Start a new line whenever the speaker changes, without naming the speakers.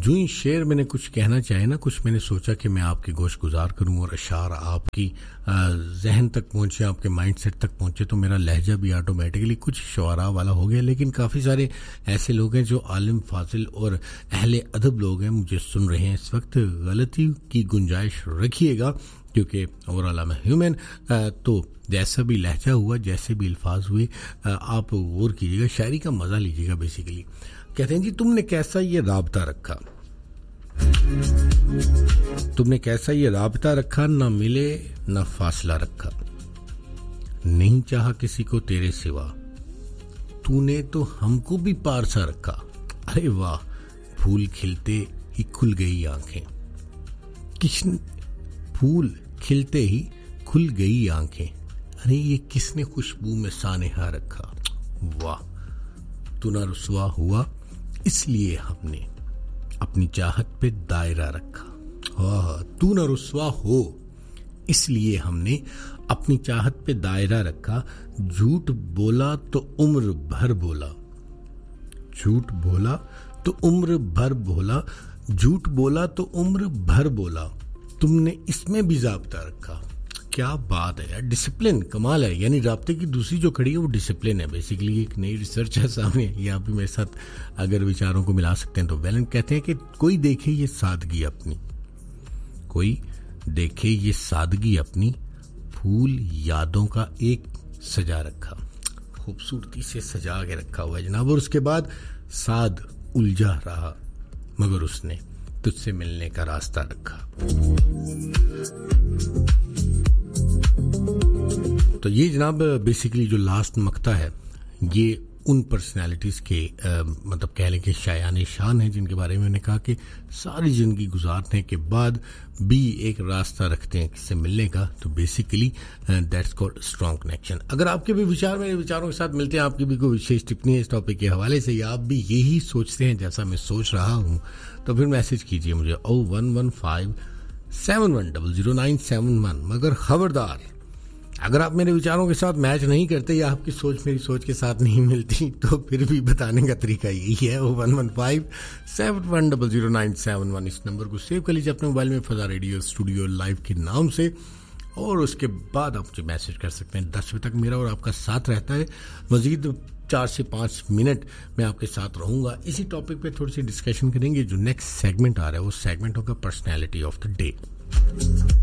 जो ही शेर मैंने कुछ कहना चाहे ना, कुछ मैंने सोचा कि मैं आपके गोश गुजार करूं और अशार आपकी जहन तक पहुंचे, आपके माइंडसेट तक पहुंचे, तो मेरा लहजा भी ऑटोमेटिकली कुछ शुआरा वाला हो गया। लेकिन काफ़ी सारे ऐसे लोग हैं जो आलिम फाजिल और अहले अदब लोग हैं, मुझे सुन रहे हैं इस वक्त। गलती की गुंजाइश रखिएगा क्योंकि ओवरऑल आई एम ह्यूमन। तो जैसा भी लहजा हुआ, जैसे भी अल्फाज हुए, आप गौर कीजिएगा, शायरी का मज़ा लीजिएगा। बेसिकली कहते हैं जी, तुमने कैसा ये राबता रखा, तुमने कैसा ये राबता रखा, ना मिले ना फासला रखा, नहीं चाहा किसी को तेरे सिवा, तूने तो हमको भी पार सा रखा। अरे वाह, फूल खिलते ही खुल गई आंखें, किसने फूल खिलते ही खुल गई आंखें, अरे ये किसने खुशबू में सानेहा रखा। वाह, तू ना रुसवा हुआ इसलिए हमने अपनी चाहत पे दायरा रखा। तू ना रुसवा हो इसलिए हमने अपनी चाहत पे दायरा रखा, झूठ बोला तो उम्र भर बोला, झूठ बोला तो उम्र भर बोला, झूठ बोला तो उम्र भर बोला, तुमने इसमें भी ज़ाब्ता रखा। क्या बात है यार, डिसिप्लिन कमाल है। यानी राब्ते की दूसरी जो खड़ी है वो डिसिप्लिन है। बेसिकली एक नई रिसर्च है सामने, ये आप भी मेरे साथ अगर विचारों को मिला सकते हैं तो वेलन। कहते हैं कि कोई देखे ये सादगी अपनी, कोई देखे ये सादगी अपनी, फूल यादों का एक सजा रखा, खूबसूरती से सजा के रखा हुआ है जनाब। और उसके बाद साद उलझा रहा मगर उसने तुझसे मिलने का रास्ता रखा। तो ये जनाब बेसिकली जो लास्ट मक्ता है, ये उन पर्सनालिटीज़ के मतलब कह लें कि शायान शान है जिनके बारे में मैंने कहा कि सारी ज़िंदगी गुजारने के बाद भी एक रास्ता रखते हैं किससे मिलने का। तो basically that's called strong connection. अगर आपके भी विचार मेरे विचारों के साथ मिलते हैं, आपकी भी कोई विशेष टिप्पणी है इस टॉपिक के हवाले से, या आप भी यही सोचते हैं जैसा मैं सोच रहा हूँ, तो फिर मैसेज कीजिए मुझे 011571000971। मगर खबरदार, अगर आप मेरे विचारों के साथ मैच नहीं करते या आपकी सोच मेरी सोच के साथ नहीं मिलती, तो फिर भी बताने का तरीका यही है, 011571000971। इस नंबर को सेव कर लीजिए अपने मोबाइल में, फजा रेडियो स्टूडियो लाइव के नाम से, और उसके बाद आप मुझे मैसेज कर सकते हैं। 10 बजे तक मेरा और आपका साथ रहता है। मजीद 4 से 5 मिनट मैं आपके साथ रहूंगा। इसी टॉपिक पे थोड़ी सी डिस्कशन करेंगे। जो नेक्स्ट सेगमेंट आ रहा है वो सेगमेंट होगा पर्सनैलिटी ऑफ द डे।